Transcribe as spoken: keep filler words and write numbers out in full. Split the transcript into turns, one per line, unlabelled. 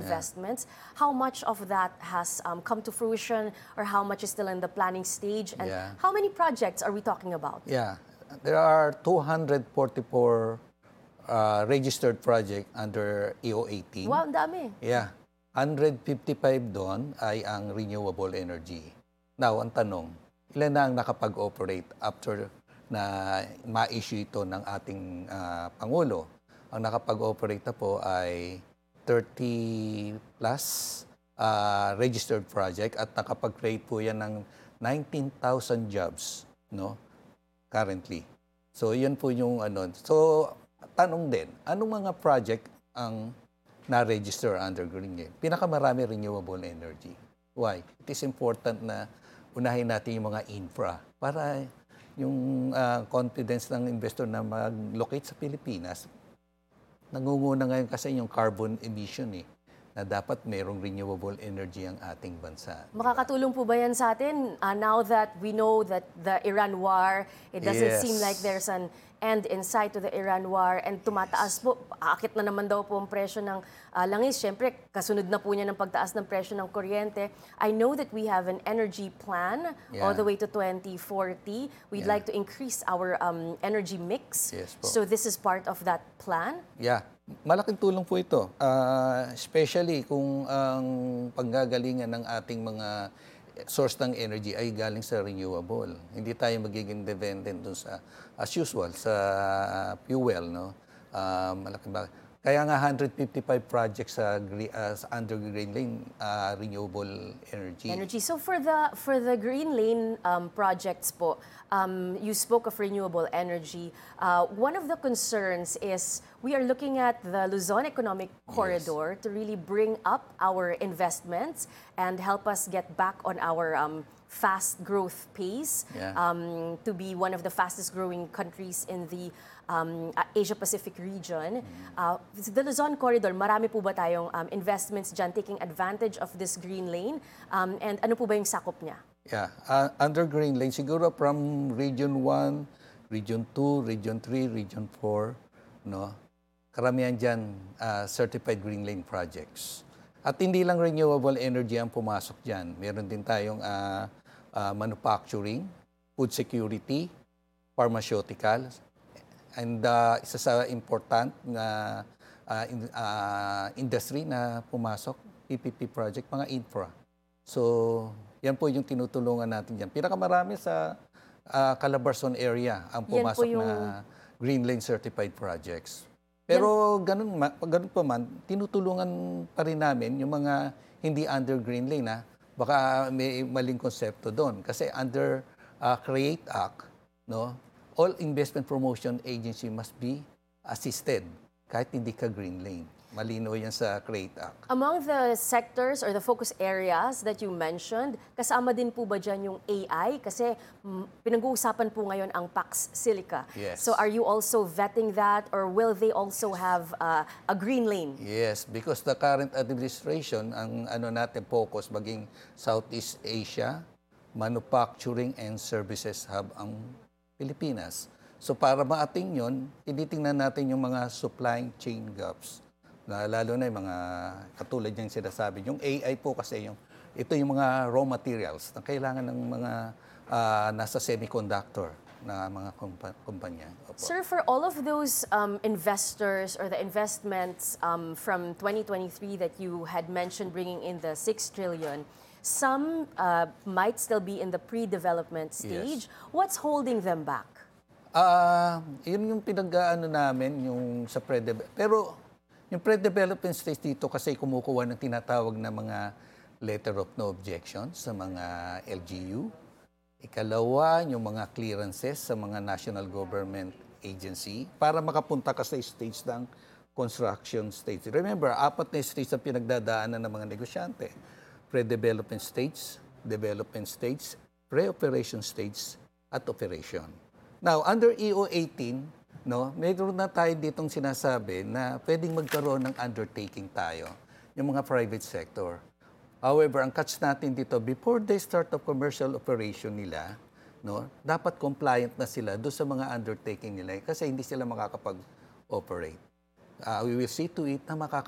investments. Yeah. How much of that has um, come to fruition, or how much is still in the planning stage? And yeah. how many projects are we talking about?
Yeah, there are two hundred forty-four uh, registered projects under E O eighteen.
Wow, ang dami.
Yeah, one hundred fifty-five doon ay ang renewable energy. Now, ang tanong, ilan na ang nakapag-operate after na ma-issue ito ng ating uh, Pangulo? Ang nakapag-operate na po ay thirty plus uh, registered project at nakapag-create po yan ng nineteen thousand jobs, no? Currently. So, yun po yung ano. So, tanong din, anong mga project ang na-register under Green Lane? Pinakamarami renewable energy. Why? It is important na unahin natin yung mga infra para yung uh, confidence ng investor na mag-locate sa Pilipinas. Nangunguna ngayon kasi yung carbon emission eh, na dapat mayroong renewable energy ang ating bansa.
Makakatulong po ba yan sa atin? Uh, now that we know that the Iran war, it doesn't yes. seem like there's an end in sight to the Iran war, and tumataas po, aakit na naman daw po ang presyo ng uh, langis. Siyempre, kasunod na po niya ng pagtaas ng presyo ng kuryente. I know that we have an energy plan yeah. all the way to twenty forty. We'd yeah. like to increase our um, energy mix.
Yes, po.
So this is part of that plan?
Yeah. Malaking tulong po ito. Uh, especially kung ang panggagalingan ng ating mga source ng energy ay galing sa renewable. Hindi tayo magiging dependent dun sa, as usual, sa fuel, no? Uh, malaking bagay. Kaya nga one hundred fifty-five projects sa uh, under Green Lane uh, renewable energy.
Energy. So for the for the Green Lane um, projects po, um, you spoke of renewable energy. Uh, one of the concerns is we are looking at the Luzon Economic Corridor yes. to really bring up our investments and help us get back on our um, fast growth pace yeah. um, to be one of the fastest growing countries in the um, Asia-Pacific region. Mm-hmm. uh, the Luzon Corridor, marami po ba tayong um, investments dyan taking advantage of this Green Lane? Um, and ano po ba yung sakop niya?
Yeah, uh, under Green Lane, siguro from Region one, Region two, Region three, Region four, no? Karamihan dyan uh, certified Green Lane projects. At hindi lang renewable energy ang pumasok dyan. Meron din tayong uh, uh, manufacturing, food security, pharmaceuticals, and uh, isa sa important na uh, in, uh, industry na pumasok, P P P project, mga infra. So, yan po yung tinutulungan natin dyan. Pinakamarami sa uh, Calabarzon area ang pumasok yung na Green Lane certified projects. Pero ganun, ganun pa man, tinutulungan pa rin namin yung mga hindi under Green Lane. Ha? Baka may maling konsepto doon. Kasi under uh, CREATE Act, no, all investment promotion agency must be assisted kahit hindi ka Green Lane. Malino yan sa CREATE Act.
Among the sectors or the focus areas that you mentioned, kasama din po ba dyan yung A I? Kasi mm, pinag-uusapan po ngayon ang Pax Silica.
Yes.
So are you also vetting that, or will they also have uh, a green lane?
Yes, because the current administration, ang ano natin focus maging Southeast Asia, manufacturing and services hub ang Pilipinas. So para maating yon, tinitingnan natin yung mga supply chain gaps. Na lalo na yung mga katulad yung sinasabi. Yung A I po kasi, yung, ito yung mga raw materials na kailangan ng mga uh, nasa semiconductor na mga kumpa kumpanya. Opo.
Sir, for all of those um, investors or the investments um, from twenty twenty-three that you had mentioned bringing in the six trillion, some uh, might still be in the pre-development stage. Yes. What's holding them back?
Uh, yun yung pinag-ano namin, yung sa pre-development. Pero yung pre-development stage dito kasi kumukuha ng tinatawag na mga letter of no objection sa mga L G U. Ikalawa, yung mga clearances sa mga national government agency para makapunta ka sa stage ng construction stage. Remember, apat na stage ang pinagdadaanan ng mga negosyante. Pre-development stage, development stage, pre-operation stage, at operation. Now, under E O eighteen, no, mayroon na tayo ditong sinasabi na pwedeng magkaroon ng undertaking tayo, yung mga private sector. However, ang catch natin dito, before they start of commercial operation nila, no, dapat compliant na sila doon sa mga undertaking nila kasi hindi sila makakapag-operate. Uh, we will see to it na makaka